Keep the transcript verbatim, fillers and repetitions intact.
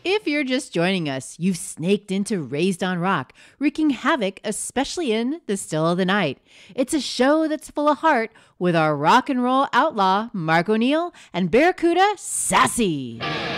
If you're just joining us, you've snaked into Raised on Rock, wreaking havoc, especially in the still of the night. It's a show that's full of heart with our rock and roll outlaw, Mark O'Neill, and Barracuda Sassy.